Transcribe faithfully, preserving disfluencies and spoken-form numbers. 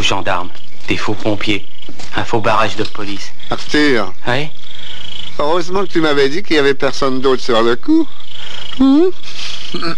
gendarmes, des faux pompiers, un faux barrage de police. Arthur. Oui? Heureusement que tu m'avais dit qu'il y avait personne d'autre sur le coup. Hum?